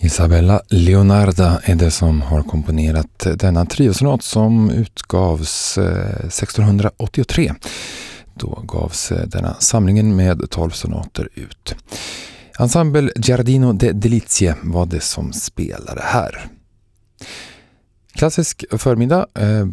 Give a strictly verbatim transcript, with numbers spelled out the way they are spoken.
Isabella Leonarda är det som har komponerat denna triosonat som utgavs sextonhundraåttiotre. Då gavs denna samlingen med tolv sonater ut. Ensemble Giardino de Delizie var det som spelade här. Klassisk förmiddag